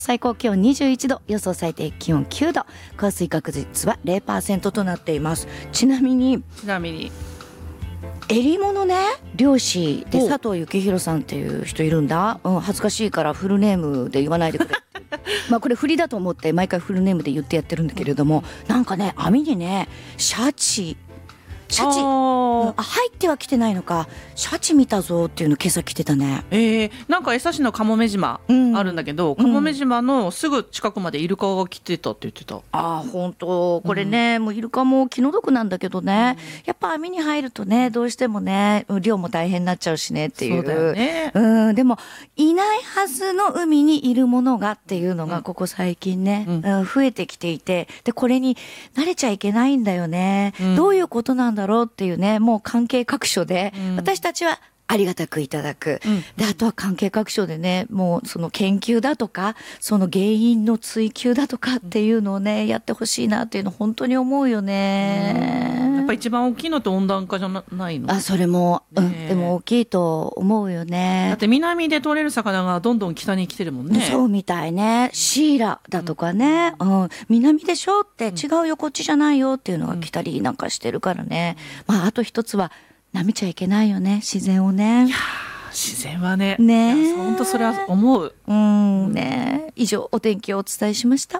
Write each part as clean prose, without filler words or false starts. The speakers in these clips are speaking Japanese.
最高気温21度、予想最低気温9度、降水確率は 0% となっています。ちなみに襟物ね、漁師で佐藤幸宏さんっていう人いるんだ、恥ずかしいからフルネームで言わないでくれまあこれ振りだと思って毎回フルネームで言ってやってるんだけれども、なんかね、網にねシャチ入ってはきてないのか、シャチ見たぞっていうの今朝来てたね。 なんか江差市のかもめ島あるんだけど、かもめ島のすぐ近くまでイルカが来てたって言ってた。 本当これね、もうイルカも気の毒なんだけどね、やっぱ網に入るとね、どうしてもね漁も大変になっちゃうしねっていう。 そうだよね。 でもいないはずの海にいるものがっていうのがここ最近ね、増えてきていて、でこれに慣れちゃいけないんだよね、どういうことなんだろうっていうね、もう関係各所で、私たちはありがたくいただく、であとは関係各所でね、もうその研究だとかその原因の追求だとかっていうのをね、やってほしいなっていうの本当に思うよね。 やっぱ一番大きいのって温暖化じゃないの？ それも、でも大きいと思うよね。 だって南で取れる魚がどんどん北に来てるもんね。 そうみたいね。シイラだとかね、南でしょって違うよ、こっちじゃないよっていうのが来たりなんかしてるからね。あと一つは舐めちゃいけないよね、自然をね。 いや自然はね、 本当それは思う。 ね。以上お天気をお伝えしました。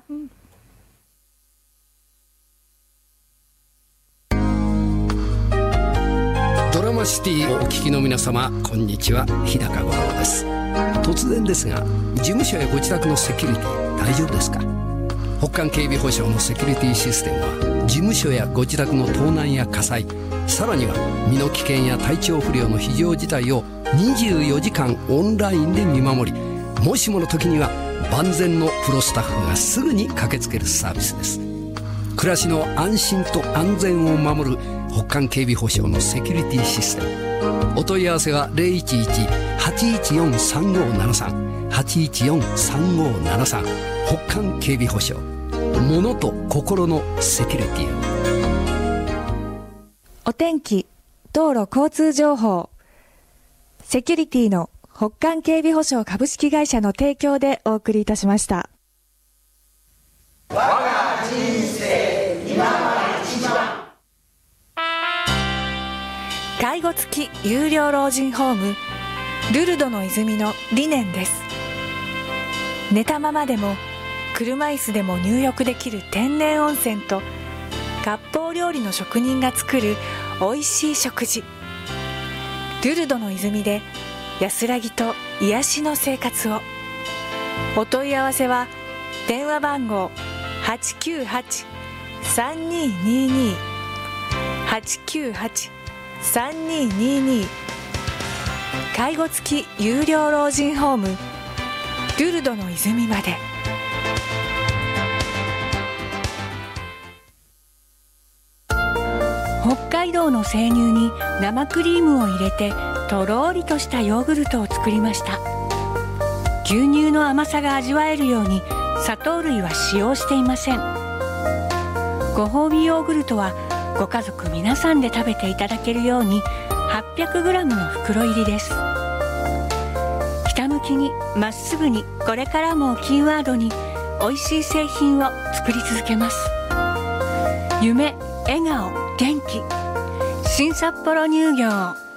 ドラマシティをお聞きの皆様、こんにちは、日高五郎です。突然ですが、事務所やご自宅のセキュリティ大丈夫ですか？北韓警備保障のセキュリティシステムは、事務所やご自宅の盗難や火災、さらには身の危険や体調不良の非常事態を24時間オンラインで見守り、もしもの時には万全のプロスタッフがすぐに駆けつけるサービスです。暮らしの安心と安全を守る北韓警備保障のセキュリティシステム。お問い合わせは 011-814-3573 814-3573 北韓警備保障。物と心のセキュリティ。 お天気、道路交通情報、セキュリティの北韓警備保障株式会社の提供でお送りいたしました。我が人生今が一番。介護付き有料老人ホームルルドの泉の理念です。寝たままでも車椅子でも入浴できる天然温泉と、割烹料理の職人が作るおいしい食事。ルルドの泉で安らぎと癒しの生活を。お問い合わせは電話番号 898-3222 898-3222 介護付き有料老人ホームルルドの泉まで。北海道の生乳に生クリームを入れてとろりとしたヨーグルトを作りました。牛乳の甘さが味わえるように砂糖類は使用していません。ご褒美ヨーグルトはご家族皆さんで食べていただけるように 800g の袋入りです。ひたむきにまっすぐに、これからもキーワードにおいしい製品を作り続けます。夢、笑顔、元気、新札幌乳業。